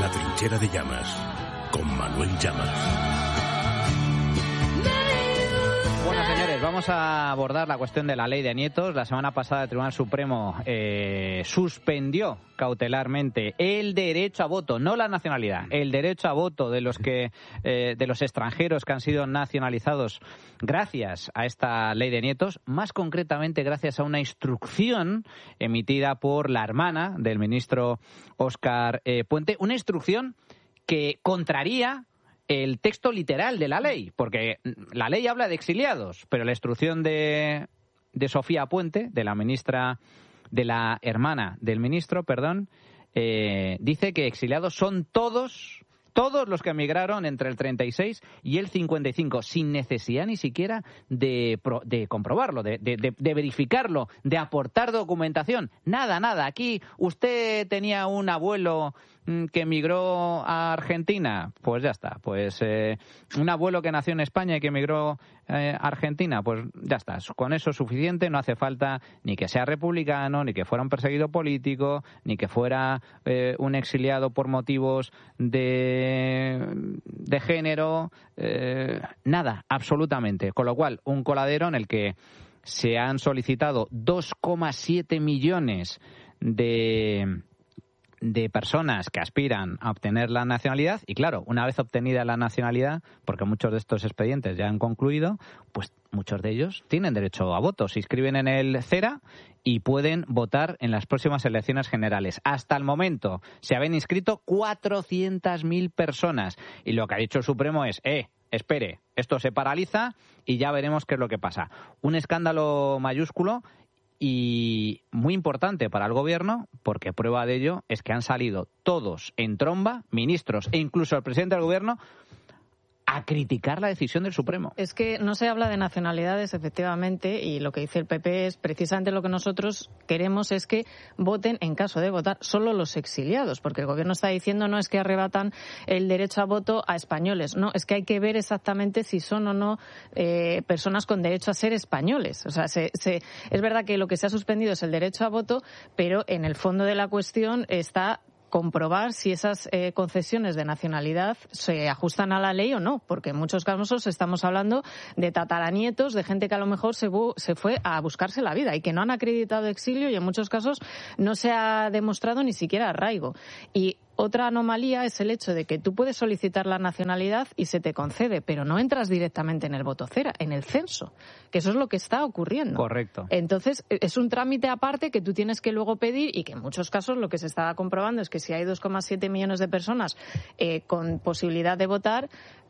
La trinchera de Llamas, con Manuel Llamas. Bueno, señores, vamos a abordar la cuestión de la ley de nietos. La semana pasada el Tribunal Supremo suspendió cautelarmente el derecho a voto, no la nacionalidad, el derecho a voto de los extranjeros que han sido nacionalizados gracias a esta ley de nietos, más concretamente gracias a una instrucción emitida por la hermana del ministro Óscar Puente, una instrucción que contraría el texto literal de la ley, porque la ley habla de exiliados, pero la instrucción de Sofía Puente, de la hermana del ministro, dice que exiliados son todos los que emigraron entre el 36 y el 55, sin necesidad ni siquiera de comprobarlo, de verificarlo, de aportar documentación. Nada. Aquí usted tenía un abuelo que emigró a Argentina, pues ya está. Pues un abuelo que nació en España y que emigró a Argentina, pues ya está. Con eso es suficiente, no hace falta ni que sea republicano, ni que fuera un perseguido político, ni que fuera un exiliado por motivos de género, nada, absolutamente. Con lo cual, un coladero en el que se han solicitado 2,7 millones de personas que aspiran a obtener la nacionalidad, y claro, una vez obtenida la nacionalidad, porque muchos de estos expedientes ya han concluido, pues muchos de ellos tienen derecho a voto, se inscriben en el CERA y pueden votar en las próximas elecciones generales. Hasta el momento se habían inscrito 400.000 personas, y lo que ha dicho el Supremo es, espere, esto se paraliza y ya veremos qué es lo que pasa. Un escándalo mayúsculo y muy importante para el gobierno, porque prueba de ello es que han salido todos en tromba, ministros e incluso el presidente del gobierno, a criticar la decisión del Supremo. Es que no se habla de nacionalidades, efectivamente, y lo que dice el PP es precisamente lo que nosotros queremos es que voten, en caso de votar, solo los exiliados, porque el gobierno está diciendo no es que arrebatan el derecho a voto a españoles, no, es que hay que ver exactamente si son o no personas con derecho a ser españoles. O sea, es verdad que lo que se ha suspendido es el derecho a voto, pero en el fondo de la cuestión está comprobar si esas concesiones de nacionalidad se ajustan a la ley o no, porque en muchos casos estamos hablando de tataranietos, de gente que a lo mejor se fue a buscarse la vida y que no han acreditado exilio y en muchos casos no se ha demostrado ni siquiera arraigo. Y otra anomalía es el hecho de que tú puedes solicitar la nacionalidad y se te concede, pero no entras directamente en el voto cera, en el censo, que eso es lo que está ocurriendo. Correcto. Entonces, es un trámite aparte que tú tienes que luego pedir y que en muchos casos lo que se está comprobando es que si hay 2,7 millones de personas con posibilidad de votar,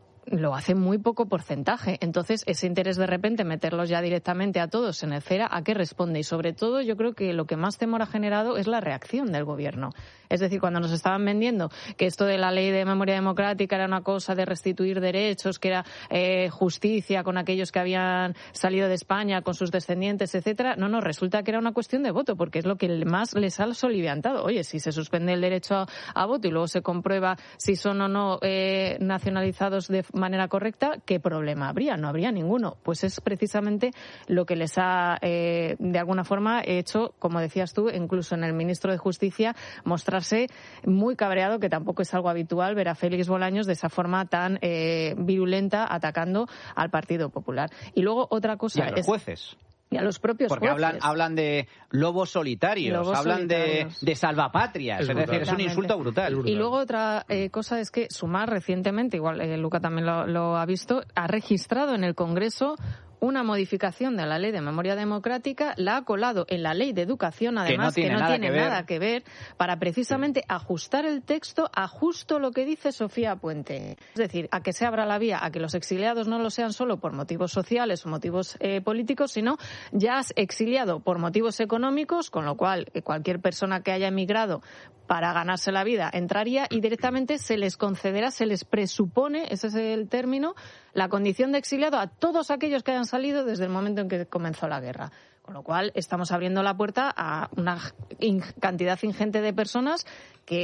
lo hace muy poco porcentaje. Entonces, ese interés de repente meterlos ya directamente a todos en el CERA, ¿a qué responde? Y sobre todo, yo creo que lo que más temor ha generado es la reacción del gobierno. Es decir, cuando nos estaban vendiendo que esto de la ley de memoria democrática era una cosa de restituir derechos, que era justicia con aquellos que habían salido de España, con sus descendientes, etcétera, no, resulta que era una cuestión de voto, porque es lo que más les ha soliviantado. Oye, si se suspende el derecho a voto y luego se comprueba si son o no nacionalizados de manera correcta, ¿qué problema habría? No habría ninguno. Pues es precisamente lo que les ha, de alguna forma, hecho, como decías tú, incluso en el ministro de Justicia, mostrarse muy cabreado, que tampoco es algo habitual ver a Félix Bolaños de esa forma tan virulenta atacando al Partido Popular. Y luego otra cosa... Y a los jueces. Y a los propios porque jueces. hablan de lobos solitarios, hablan de salvapatrias, es decir, es un insulto brutal. Y luego otra cosa es que Sumar recientemente, igual Luca también lo ha visto, ha registrado en el Congreso una modificación de la Ley de Memoria Democrática, la ha colado en la Ley de Educación, además, que no tiene nada que ver, para precisamente ajustar el texto a justo lo que dice Sofía Puente. Es decir, a que se abra la vía a que los exiliados no lo sean solo por motivos sociales o motivos políticos, sino ya exiliado por motivos económicos, con lo cual cualquier persona que haya emigrado para ganarse la vida entraría y directamente se les concederá, se les presupone, ese es el término, la condición de exiliado a todos aquellos que hayan salido desde el momento en que comenzó la guerra. Con lo cual estamos abriendo la puerta a una cantidad ingente de personas que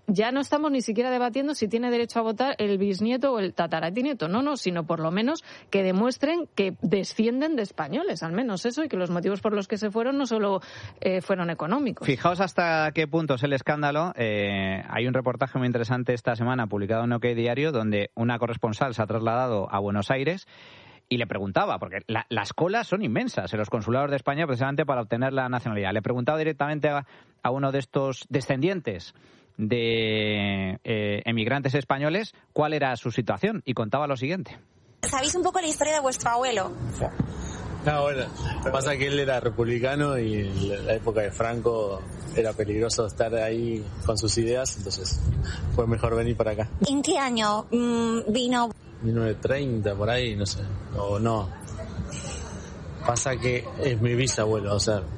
ya no estamos ni siquiera debatiendo si tiene derecho a votar el bisnieto o el tataranieto, no, sino por lo menos que demuestren que descienden de españoles, al menos eso, y que los motivos por los que se fueron no solo fueron económicos. Fijaos hasta qué punto es el escándalo. Hay un reportaje muy interesante esta semana publicado en OK Diario, donde una corresponsal se ha trasladado a Buenos Aires y le preguntaba, porque las colas son inmensas en los consulados de España precisamente para obtener la nacionalidad. Le preguntaba directamente a uno de estos descendientes de emigrantes españoles cuál era su situación y contaba lo siguiente. ¿Sabéis un poco la historia de vuestro abuelo? No, bueno, pasa que él era republicano y en la época de Franco era peligroso estar ahí con sus ideas, entonces fue mejor venir para acá. ¿En qué año vino? 1930, por ahí, no sé, o no. Pasa que es mi bisabuelo, o sea,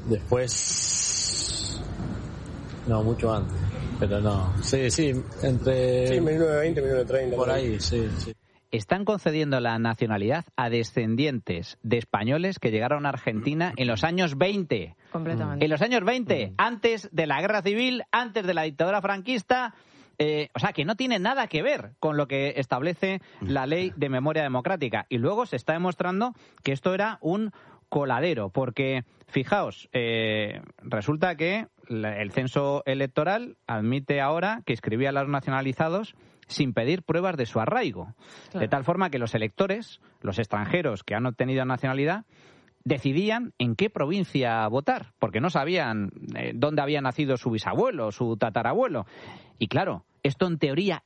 después... No, mucho antes, pero no. Sí, entre... Sí, 1920, 1930. Por ahí, sí. Están concediendo la nacionalidad a descendientes de españoles que llegaron a Argentina en los años 20. Completamente. En los años 20, antes de la guerra civil, antes de la dictadura franquista. O sea, que no tiene nada que ver con lo que establece la ley de memoria democrática. Y luego se está demostrando que esto era un coladero, porque, fijaos, resulta que el censo electoral admite ahora que inscribía a los nacionalizados sin pedir pruebas de su arraigo. Claro. De tal forma que los electores, los extranjeros que han obtenido nacionalidad, decidían en qué provincia votar, porque no sabían dónde había nacido su bisabuelo, su tatarabuelo. Y claro, esto en teoría,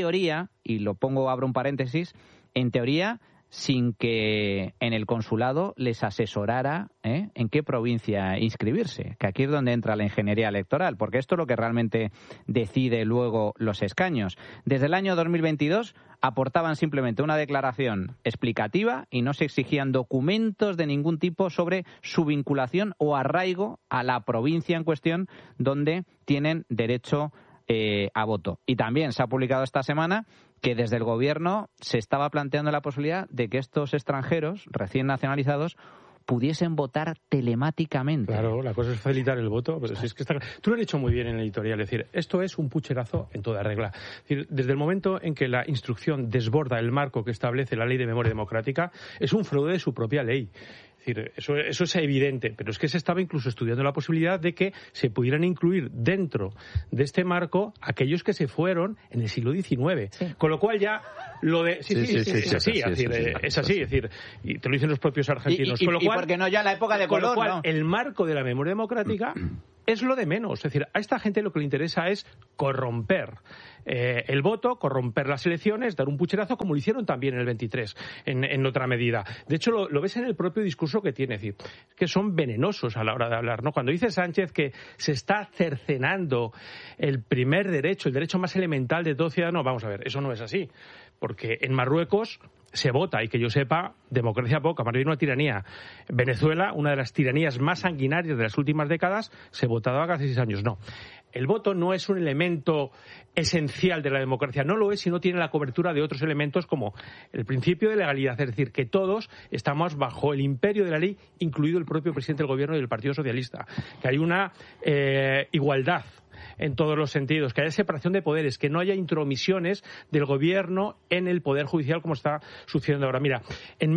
y lo pongo, abro un paréntesis, en teoría, sin que en el consulado les asesorara en qué provincia inscribirse, que aquí es donde entra la ingeniería electoral, porque esto es lo que realmente decide luego los escaños. Desde el año 2022 aportaban simplemente una declaración explicativa y no se exigían documentos de ningún tipo sobre su vinculación o arraigo a la provincia en cuestión donde tienen derecho a voto. Y también se ha publicado esta semana que desde el gobierno se estaba planteando la posibilidad de que estos extranjeros recién nacionalizados pudiesen votar telemáticamente. Claro, la cosa es facilitar el voto. Pero si es que tú lo has dicho muy bien en el editorial, es decir, esto es un pucherazo en toda regla. Es decir, desde el momento en que la instrucción desborda el marco que establece la ley de memoria democrática, es un fraude de su propia ley. Es decir, eso es evidente, pero es que se estaba incluso estudiando la posibilidad de que se pudieran incluir dentro de este marco aquellos que se fueron en el siglo XIX. Sí. Con lo cual ya lo de... Es así, es decir, y te lo dicen los propios argentinos. Y, con lo cual, porque no ya en la época de Colón, con lo cual, ¿no? El marco de la memoria democrática es lo de menos. Es decir, a esta gente lo que le interesa es corromper el voto, corromper las elecciones, dar un pucherazo, como lo hicieron también en el 23, en otra medida. De hecho, lo ves en el propio discurso que tiene, es decir, que son venenosos a la hora de hablar, ¿no? Cuando dice Sánchez que se está cercenando el primer derecho, el derecho más elemental de todo ciudadano, vamos a ver, eso no es así, porque en Marruecos se vota, y que yo sepa, democracia poca, más bien una tiranía. Venezuela, una de las tiranías más sanguinarias de las últimas décadas, se votaba hace 6 años. No. El voto no es un elemento esencial de la democracia, no lo es si no tiene la cobertura de otros elementos como el principio de legalidad, es decir, que todos estamos bajo el imperio de la ley, incluido el propio presidente del gobierno y del Partido Socialista, que hay una igualdad en todos los sentidos, que haya separación de poderes, que no haya intromisiones del gobierno en el poder judicial como está sucediendo ahora. Mira, en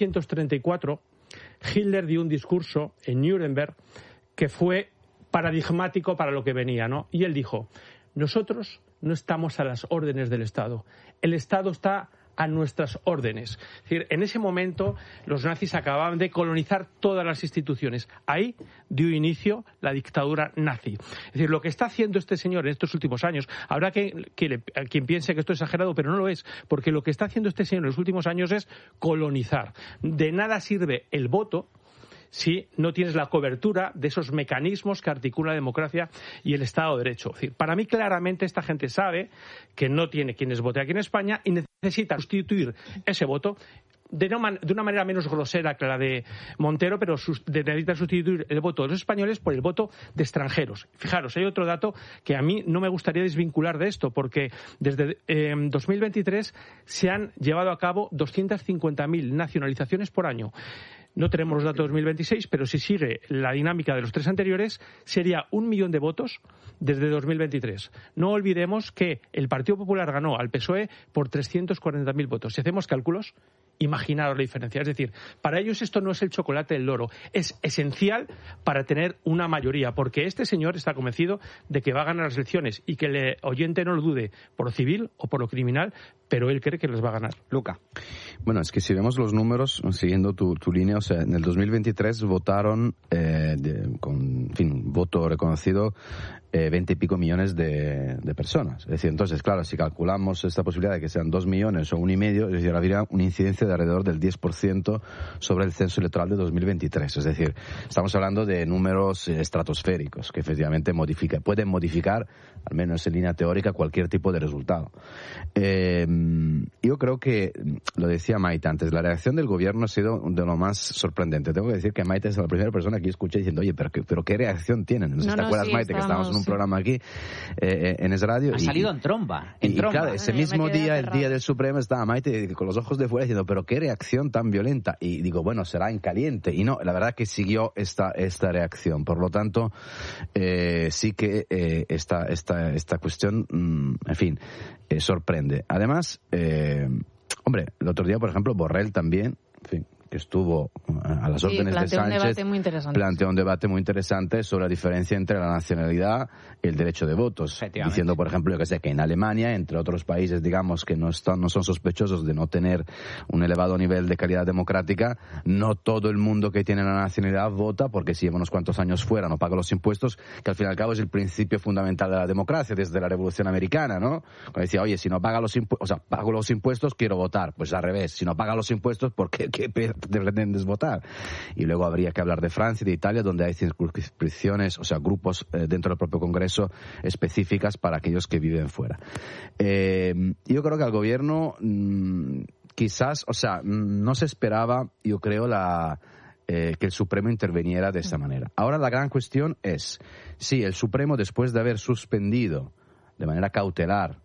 1934 Hitler dio un discurso en Nuremberg que fue paradigmático para lo que venía, ¿no? Y él dijo: nosotros no estamos a las órdenes del Estado, el Estado está a nuestras órdenes. Es decir, en ese momento los nazis acababan de colonizar todas las instituciones. Ahí dio inicio la dictadura nazi. Es decir, lo que está haciendo este señor en estos últimos años, habrá quien piense que esto es exagerado, pero no lo es, porque lo que está haciendo este señor en los últimos años es colonizar. De nada sirve el voto si no tienes la cobertura de esos mecanismos que articulan la democracia y el Estado de Derecho. Es decir, para mí claramente esta gente sabe que no tiene quienes voten aquí en España y necesita sustituir ese voto de una manera menos grosera que la de Montero, pero necesita sustituir el voto de los españoles por el voto de extranjeros. Fijaros, hay otro dato que a mí no me gustaría desvincular de esto, porque desde 2023 se han llevado a cabo 250.000 nacionalizaciones por año. No tenemos los datos de 2026, pero si sigue la dinámica de los 3 anteriores, sería 1 millón de votos desde 2023. No olvidemos que el Partido Popular ganó al PSOE por 340.000 votos. Si hacemos cálculos, imaginaros la diferencia. Es decir, para ellos esto no es el chocolate del loro. Es esencial para tener una mayoría, porque este señor está convencido de que va a ganar las elecciones y que el oyente no lo dude por lo civil o por lo criminal, pero él cree que les va a ganar. Luca. Bueno, es que si vemos los números, siguiendo tu línea, o sea, en el 2023 votaron, con voto reconocido, 20 y pico millones de personas. Es decir, entonces, claro, si calculamos esta posibilidad de que sean 2 millones o 1,5, es decir, habría una incidencia de alrededor del 10% sobre el censo electoral de 2023. Es decir, estamos hablando de números estratosféricos que efectivamente pueden modificar, al menos en línea teórica, cualquier tipo de resultado. Yo creo que, lo decía Maite antes, la reacción del gobierno ha sido de lo más sorprendente. Tengo que decir que Maite es la primera persona que escuché diciendo, oye, pero ¿qué reacción tienen? No sé si te acuerdas, Maite, que estábamos en un programa aquí en Es Radio. Ha salido en tromba. Y claro, ese mismo día, el día del Supremo, estaba Maite con los ojos de fuera diciendo, pero qué reacción tan violenta. Y digo, bueno, será en caliente. Y no, la verdad que siguió esta reacción. Por lo tanto, sí que esta cuestión, en fin, sorprende. Además, hombre, el otro día, por ejemplo, Borrell también, en fin, que estuvo a las órdenes de Sánchez, planteó un debate muy interesante sobre la diferencia entre la nacionalidad y el derecho de votos, diciendo, por ejemplo, que en Alemania, entre otros países, digamos, que no son sospechosos de no tener un elevado nivel de calidad democrática, no todo el mundo que tiene la nacionalidad vota, porque si lleva unos cuantos años fuera no paga los impuestos, que al fin y al cabo es el principio fundamental de la democracia desde la Revolución Americana, ¿no? Cuando decía, oye, si no paga los impuestos, o sea, pago los impuestos, quiero votar. Pues al revés, si no paga los impuestos, ¿por qué pretendes votar? Y luego habría que hablar de Francia y de Italia, donde hay circunscripciones, o sea, grupos dentro del propio Congreso específicas para aquellos que viven fuera. Yo creo que al gobierno quizás, o sea, no se esperaba, yo creo, que el Supremo interviniera de esta manera. Ahora la gran cuestión es si el Supremo, después de haber suspendido de manera cautelar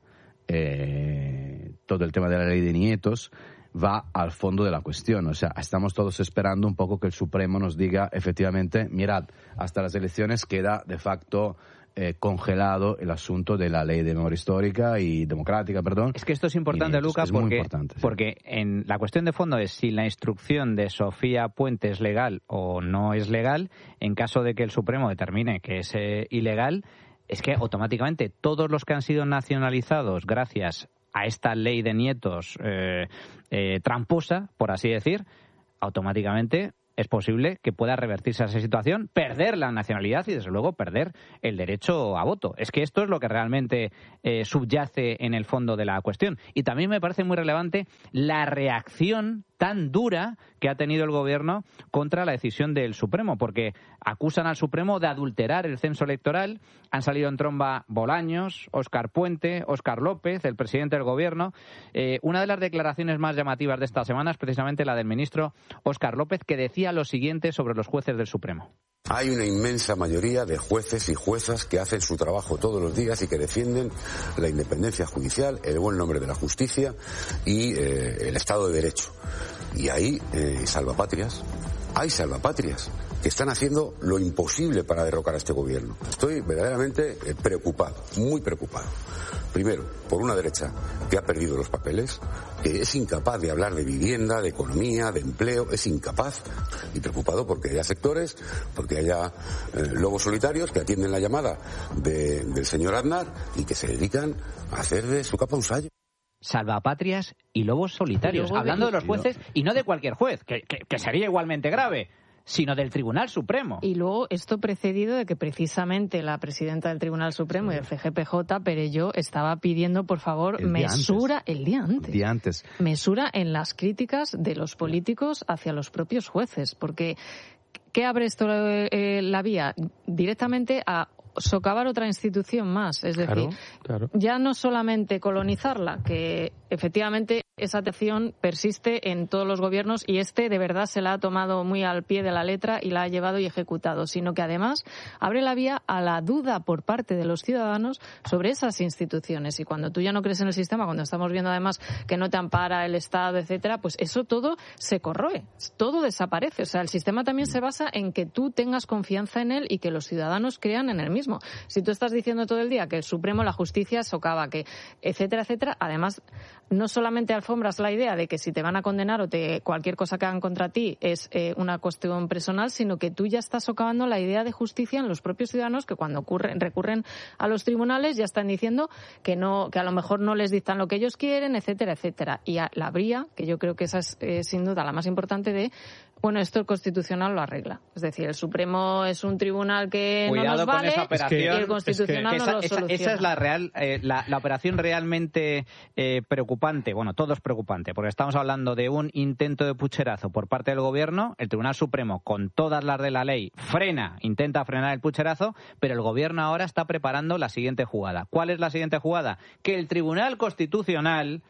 todo el tema de la ley de nietos, va al fondo de la cuestión. O sea, estamos todos esperando un poco que el Supremo nos diga, efectivamente, mirad, hasta las elecciones queda de facto congelado el asunto de la ley de memoria histórica y democrática, perdón. Es que esto es importante, Luca, porque en la cuestión de fondo es si la instrucción de Sofía Puente es legal o no es legal. En caso de que el Supremo determine que es ilegal, es que automáticamente todos los que han sido nacionalizados gracias a esta ley de nietos tramposa, por así decir, automáticamente es posible que pueda revertirse esa situación, perder la nacionalidad y, desde luego, perder el derecho a voto. Es que esto es lo que realmente subyace en el fondo de la cuestión. Y también me parece muy relevante la reacción tan dura que ha tenido el gobierno contra la decisión del Supremo, porque acusan al Supremo de adulterar el censo electoral. Han salido en tromba Bolaños, Óscar Puente, Óscar López, el presidente del gobierno. Una de las declaraciones más llamativas de esta semana es precisamente la del ministro Óscar López, que decía lo siguiente sobre los jueces del Supremo. Hay una inmensa mayoría de jueces y juezas que hacen su trabajo todos los días y que defienden la independencia judicial, el buen nombre de la justicia y el Estado de Derecho. Y hay salvapatrias que están haciendo lo imposible para derrocar a este gobierno. Estoy verdaderamente preocupado, muy preocupado. Primero, por una derecha que ha perdido los papeles, que es incapaz de hablar de vivienda, de economía, de empleo, es incapaz, y preocupado porque haya sectores, porque haya lobos solitarios que atienden la llamada del señor Aznar y que se dedican a hacer de su capa un sayo. Salvapatrias y lobos solitarios, hablando de los jueces y no de cualquier juez, que sería igualmente grave, sino del Tribunal Supremo. Y luego esto precedido de que precisamente la presidenta del Tribunal Supremo y del CGPJ, Perelló, estaba pidiendo, por favor, mesura el día antes. Mesura en las críticas de los políticos hacia los propios jueces, porque ¿qué abre esto la vía? Directamente a socavar otra institución más, es decir, ya no solamente colonizarla, que efectivamente esa atención persiste en todos los gobiernos y de verdad se la ha tomado muy al pie de la letra y la ha llevado y ejecutado, sino que además abre la vía a la duda por parte de los ciudadanos sobre esas instituciones. Y cuando tú ya no crees en el sistema, cuando estamos viendo además que no te ampara el Estado, etcétera, pues eso todo se corroe, todo desaparece. O sea, el sistema también se basa en que tú tengas confianza en él y que los ciudadanos crean en él mismo. Si tú estás diciendo todo el día que el Supremo, la justicia socava, que etcétera, etcétera, además no solamente alfombras la idea de que si te van a condenar o cualquier cosa que hagan contra ti es una cuestión personal, sino que tú ya estás socavando la idea de justicia en los propios ciudadanos, que cuando recurren a los tribunales ya están diciendo que a lo mejor no les dictan lo que ellos quieren, etcétera, etcétera. Y la vía, que yo creo que esa es sin duda la más importante esto el Constitucional lo arregla. Es decir, el Supremo es un tribunal que Cuidado no nos vale con esa operación, y el Constitucional no lo soluciona. Esa es la operación realmente preocupante. Bueno, todo es preocupante, porque estamos hablando de un intento de pucherazo por parte del Gobierno. El Tribunal Supremo, con todas las de la ley, intenta frenar el pucherazo, pero el Gobierno ahora está preparando la siguiente jugada. ¿Cuál es la siguiente jugada? Que el Tribunal Constitucional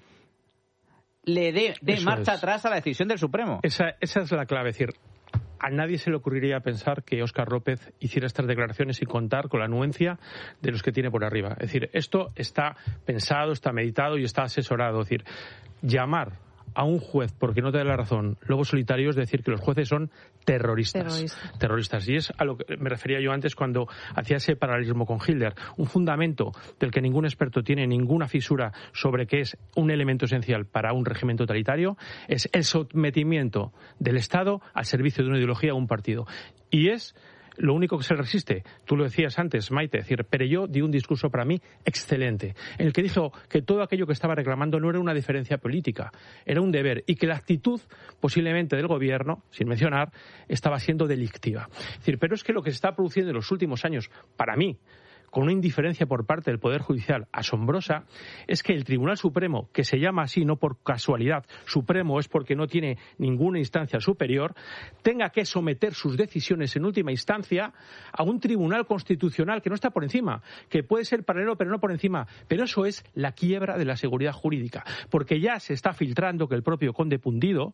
le dé marcha atrás a la decisión del Supremo. Esa es la clave, es decir, a nadie se le ocurriría pensar que Óscar López hiciera estas declaraciones sin contar con la anuencia de los que tiene por arriba. Es decir, esto está pensado, está meditado y está asesorado. Es decir, llamar a un juez porque no te da la razón, lobo solitario, es decir que los jueces son terroristas. Y es a lo que me refería yo antes cuando hacía ese paralelismo con Hilder. Un fundamento del que ningún experto tiene ninguna fisura sobre que es un elemento esencial para un régimen totalitario es el sometimiento del Estado al servicio de una ideología o un partido. Y es lo único que se resiste. Tú lo decías antes, Maite, es decir, Perelló dio un discurso para mí excelente, en el que dijo que todo aquello que estaba reclamando no era una diferencia política, era un deber, y que la actitud posiblemente del gobierno, sin mencionar, estaba siendo delictiva. Es decir, pero es que lo que se está produciendo en los últimos años, para mí, con una indiferencia por parte del Poder Judicial asombrosa, es que el Tribunal Supremo, que se llama así no por casualidad, Supremo es porque no tiene ninguna instancia superior, tenga que someter sus decisiones en última instancia a un Tribunal Constitucional que no está por encima, que puede ser paralelo pero no por encima. Pero eso es la quiebra de la seguridad jurídica, porque ya se está filtrando que el propio conde Pumpido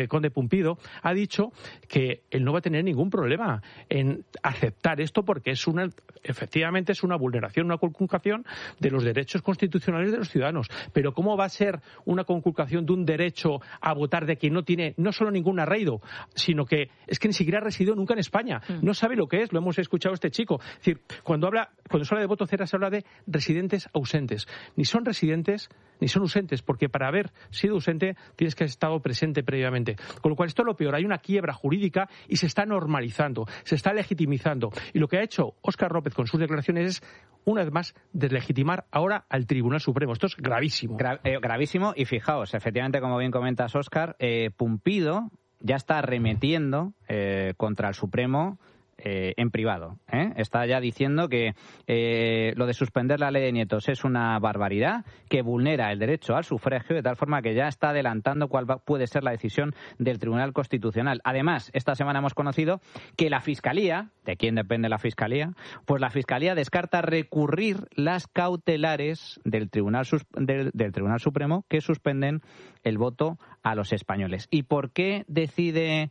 ha dicho que él no va a tener ningún problema en aceptar esto porque efectivamente es una vulneración, una conculcación de los derechos constitucionales de los ciudadanos. Pero ¿cómo va a ser una conculcación de un derecho a votar de quien no tiene no solo ningún arraigo, sino que es que ni siquiera ha residido nunca en España? No sabe lo que es, lo hemos escuchado este chico. Es decir, cuando se habla de voto cero se habla de residentes ausentes. Ni son residentes ni son ausentes, porque para haber sido ausente tienes que haber estado presente previamente. Con lo cual, esto es lo peor. Hay una quiebra jurídica y se está normalizando, se está legitimizando. Y lo que ha hecho Óscar López con sus declaraciones es, una vez más, deslegitimar ahora al Tribunal Supremo. Esto es gravísimo. Gravísimo, y fijaos, efectivamente, como bien comentas, Óscar, Pumpido ya está arremetiendo contra el Supremo en privado. Está ya diciendo que lo de suspender la ley de nietos es una barbaridad, que vulnera el derecho al sufragio, de tal forma que ya está adelantando cuál puede ser la decisión del Tribunal Constitucional. Además, esta semana hemos conocido que la Fiscalía, ¿de quién depende la Fiscalía? Pues la Fiscalía descarta recurrir las cautelares del Tribunal Supremo que suspenden el voto a los españoles. ¿Y por qué decide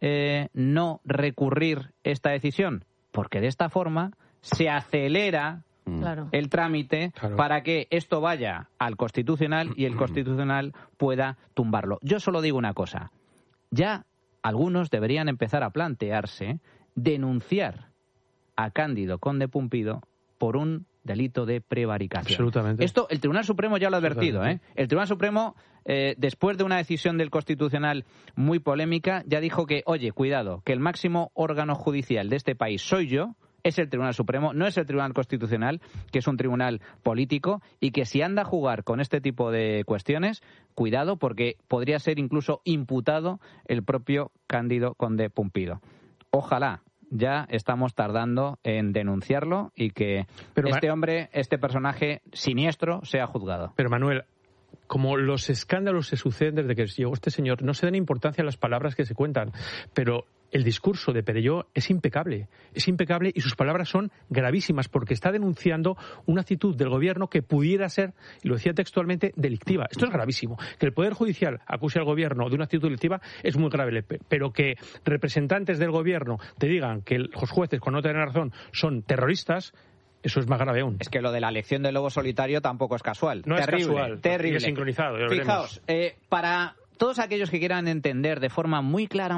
no recurrir esta decisión? Porque de esta forma se acelera el trámite para que esto vaya al Constitucional y el Constitucional pueda tumbarlo. Yo solo digo una cosa. Ya algunos deberían empezar a plantearse denunciar a Cándido Conde Pumpido por un delito de prevaricación. Absolutamente. Esto el Tribunal Supremo ya lo ha advertido. El Tribunal Supremo, después de una decisión del Constitucional muy polémica, ya dijo que, oye, cuidado, que el máximo órgano judicial de este país soy yo, es el Tribunal Supremo, no es el Tribunal Constitucional, que es un tribunal político, y que si anda a jugar con este tipo de cuestiones, cuidado, porque podría ser incluso imputado el propio Cándido Conde Pumpido. Ojalá. Ya estamos tardando en denunciarlo y que este personaje siniestro sea juzgado. Pero Manuel, como los escándalos se suceden desde que llegó este señor, no se dan importancia a las palabras que se cuentan, pero el discurso de Perelló es impecable y sus palabras son gravísimas porque está denunciando una actitud del gobierno que pudiera ser, y lo decía textualmente, delictiva. Esto es gravísimo. Que el Poder Judicial acuse al gobierno de una actitud delictiva es muy grave, pero que representantes del gobierno te digan que los jueces, con no tener razón, son terroristas, eso es más grave aún. Es que lo de la elección del lobo solitario tampoco es casual. No es casual. Terrible. Y es sincronizado. Fijaos, para todos aquellos que quieran entender de forma muy clara,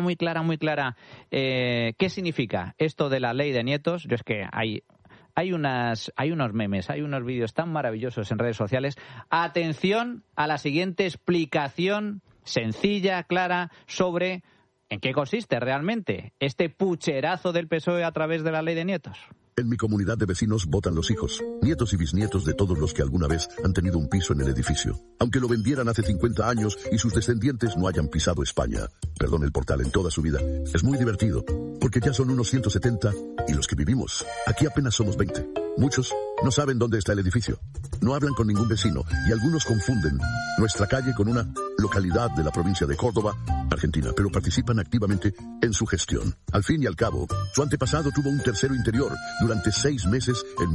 qué significa esto de la ley de nietos, yo es que hay unos memes, hay unos vídeos tan maravillosos en redes sociales. Atención a la siguiente explicación sencilla, clara, sobre en qué consiste realmente este pucherazo del PSOE a través de la ley de nietos. En mi comunidad de vecinos votan los hijos, nietos y bisnietos de todos los que alguna vez han tenido un piso en el edificio. Aunque lo vendieran hace 50 años y sus descendientes no hayan pisado España, perdón, el portal, en toda su vida. Es muy divertido, porque ya son unos 170 y los que vivimos aquí apenas somos 20. Muchos no saben dónde está el edificio, no hablan con ningún vecino y algunos confunden nuestra calle con una localidad de la provincia de Córdoba, Argentina, pero participan activamente en su gestión. Al fin y al cabo, su antepasado tuvo un tercero interior durante 6 meses en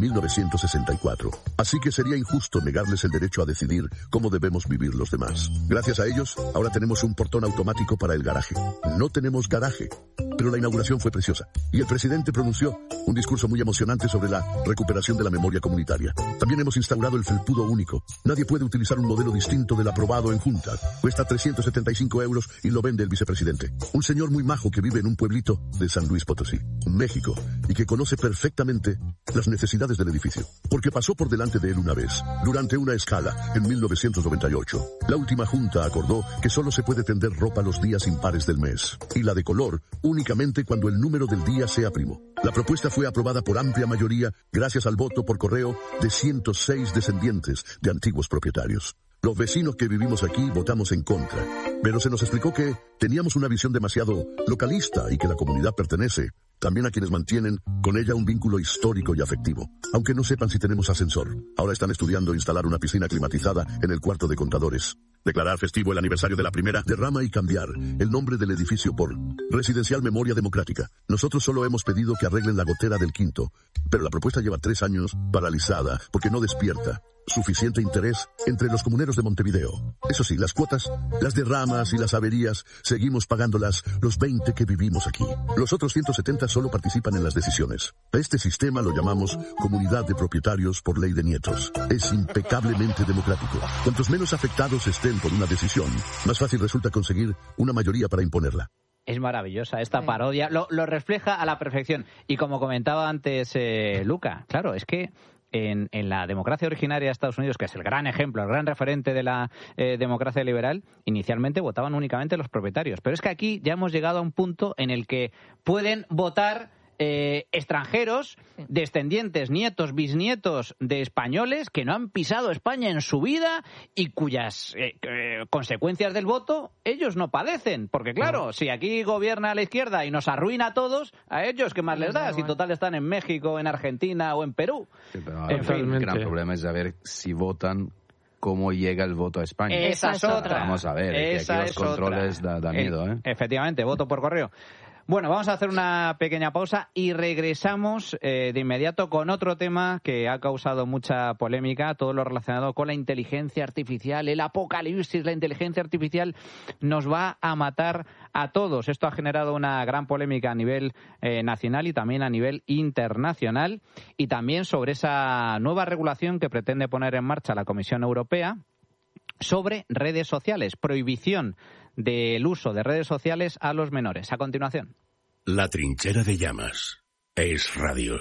1964. Así que sería injusto negarles el derecho a decidir cómo debemos vivir los demás. Gracias a ellos, ahora tenemos un portón automático para el garaje. No tenemos garaje, pero la inauguración fue preciosa y el presidente pronunció un discurso muy emocionante sobre la recuperación de la memoria comunitaria. También hemos instaurado el felpudo único. Nadie puede utilizar un modelo distinto del aprobado en Junta. Cuesta 375 euros y lo vende el vicepresidente. Un señor muy majo que vive en un pueblito de San Luis Potosí, México, y que conoce perfectamente las necesidades del edificio, porque pasó por delante de él una vez, durante una escala, en 1998. La última Junta acordó que solo se puede tender ropa los días impares del mes, y la de color únicamente cuando el número del día sea primo. La propuesta fue aprobada por amplia mayoría gracias al voto por correo de 106 descendientes de antiguos propietarios. Los vecinos que vivimos aquí votamos en contra, pero se nos explicó que teníamos una visión demasiado localista y que la comunidad pertenece también a quienes mantienen con ella un vínculo histórico y afectivo, aunque no sepan si tenemos ascensor. Ahora están estudiando instalar una piscina climatizada en el cuarto de contadores, declarar festivo el aniversario de la primera derrama y cambiar el nombre del edificio por Residencial Memoria Democrática. Nosotros solo hemos pedido que arreglen la gotera del quinto, pero la propuesta lleva 3 años paralizada porque no despierta suficiente interés entre los comuneros de Montevideo. Eso sí, las cuotas, las derramas y las averías, seguimos pagándolas los 20 que vivimos aquí. Los otros 170 solo participan en las decisiones. A este sistema lo llamamos Comunidad de Propietarios por Ley de Nietos. Es impecablemente democrático. Cuantos menos afectados estén por una decisión, más fácil resulta conseguir una mayoría para imponerla. Es maravillosa esta parodia, lo refleja a la perfección. Y como comentaba antes Luca, claro, es que en la democracia originaria de Estados Unidos, que es el gran ejemplo, el gran referente de la democracia liberal, inicialmente votaban únicamente los propietarios. Pero es que aquí ya hemos llegado a un punto en el que pueden votar extranjeros, descendientes, nietos, bisnietos de españoles que no han pisado España en su vida y cuyas consecuencias del voto ellos no padecen. Porque claro, si aquí gobierna la izquierda y nos arruina a todos, a ellos ¿qué más les da? Si total están en México, en Argentina o en Perú. Sí, pero el gran problema es saber si votan, cómo llega el voto a España. Esa es otra. Vamos a ver, que aquí los controles da miedo. Efectivamente, voto por correo. Bueno, vamos a hacer una pequeña pausa y regresamos de inmediato con otro tema que ha causado mucha polémica, todo lo relacionado con la inteligencia artificial, el apocalipsis. La inteligencia artificial nos va a matar a todos. Esto ha generado una gran polémica a nivel nacional y también a nivel internacional, y también sobre esa nueva regulación que pretende poner en marcha la Comisión Europea sobre redes sociales, prohibición del uso de redes sociales a los menores. A continuación. La trinchera de llamas. Es radio.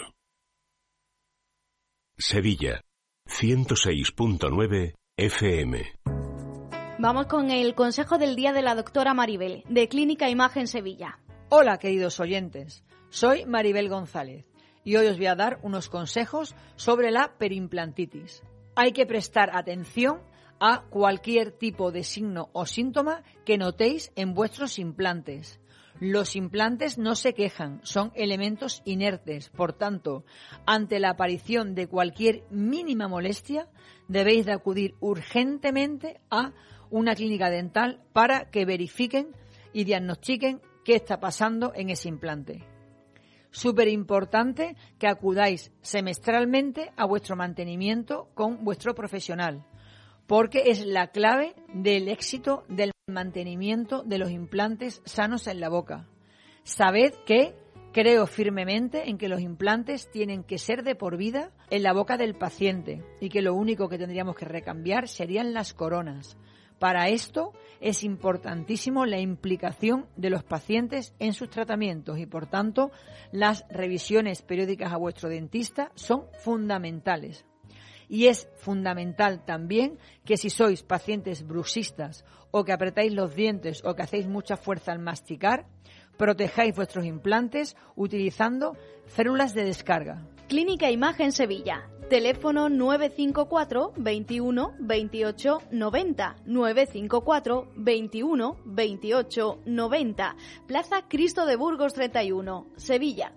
Sevilla, 106.9 FM. Vamos con el consejo del día de la doctora Maribel, de Clínica Imagen Sevilla. Hola, queridos oyentes. Soy Maribel González y hoy os voy a dar unos consejos sobre la perimplantitis. Hay que prestar atención a cualquier tipo de signo o síntoma que notéis en vuestros implantes. Los implantes no se quejan, son elementos inertes. Por tanto, ante la aparición de cualquier mínima molestia, debéis de acudir urgentemente a una clínica dental para que verifiquen y diagnostiquen qué está pasando en ese implante. Súper importante que acudáis semestralmente a vuestro mantenimiento con vuestro profesional, porque es la clave del éxito del mantenimiento de los implantes sanos en la boca. Sabed que creo firmemente en que los implantes tienen que ser de por vida en la boca del paciente y que lo único que tendríamos que recambiar serían las coronas. Para esto es importantísimo la implicación de los pacientes en sus tratamientos y, por tanto, las revisiones periódicas a vuestro dentista son fundamentales. Y es fundamental también que si sois pacientes bruxistas o que apretáis los dientes o que hacéis mucha fuerza al masticar, protejáis vuestros implantes utilizando células de descarga. Clínica Imagen Sevilla. Teléfono 954 21 28 90. 954 21 28 90. Plaza Cristo de Burgos 31, Sevilla.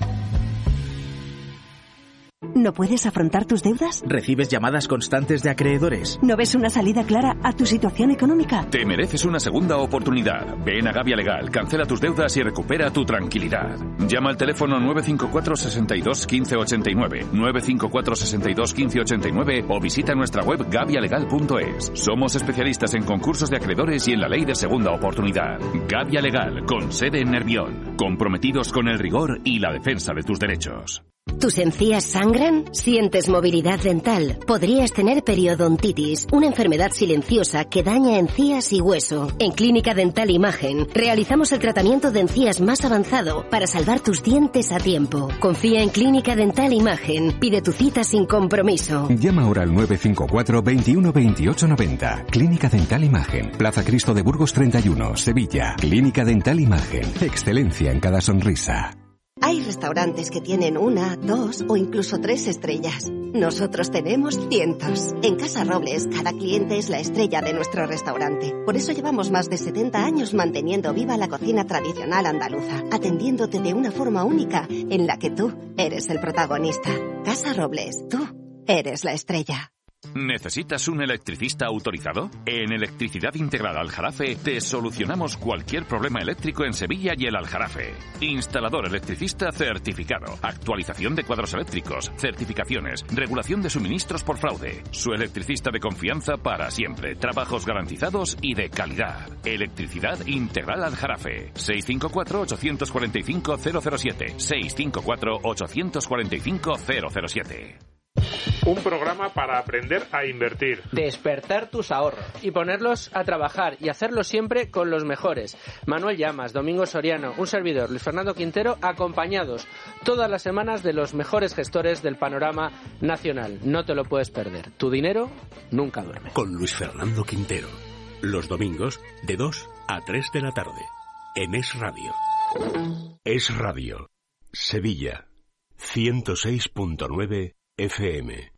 ¿No puedes afrontar tus deudas? ¿Recibes llamadas constantes de acreedores? ¿No ves una salida clara a tu situación económica? Te mereces una segunda oportunidad. Ven a Gavia Legal, cancela tus deudas y recupera tu tranquilidad. Llama al teléfono 954 62 15 89, 954 62 15 89 o visita nuestra web gavialegal.es. Somos especialistas en concursos de acreedores y en la ley de segunda oportunidad. Gavia Legal, con sede en Nervión. Comprometidos con el rigor y la defensa de tus derechos. ¿Tus encías sangran? ¿Sientes movilidad dental? Podrías tener periodontitis, una enfermedad silenciosa que daña encías y hueso. En Clínica Dental Imagen realizamos el tratamiento de encías más avanzado para salvar tus dientes a tiempo. Confía en Clínica Dental Imagen. Pide tu cita sin compromiso. Llama ahora al 954 21 28 90. Clínica Dental Imagen. Plaza Cristo de Burgos 31, Sevilla. Clínica Dental Imagen. Excelencia en cada sonrisa. Hay restaurantes que tienen 1, 2 o incluso 3 estrellas. Nosotros tenemos cientos. En Casa Robles, cada cliente es la estrella de nuestro restaurante. Por eso llevamos más de 70 años manteniendo viva la cocina tradicional andaluza, atendiéndote de una forma única en la que tú eres el protagonista. Casa Robles, tú eres la estrella. ¿Necesitas un electricista autorizado? En Electricidad Integral Aljarafe te solucionamos cualquier problema eléctrico en Sevilla y el Aljarafe. Instalador electricista certificado, actualización de cuadros eléctricos, certificaciones, regulación de suministros por fraude. Su electricista de confianza para siempre, trabajos garantizados y de calidad. Electricidad Integral Aljarafe. 654-845-007. 654-845-007. Un programa para aprender a invertir. Despertar tus ahorros. Y ponerlos a trabajar y hacerlo siempre con los mejores. Manuel Llamas, Domingo Soriano, un servidor, Luis Fernando Quintero, acompañados todas las semanas de los mejores gestores del panorama nacional. No te lo puedes perder. Tu dinero nunca duerme. Con Luis Fernando Quintero. Los domingos de 2 a 3 de la tarde. En Es Radio. Es Radio. Sevilla. 106.9 FM.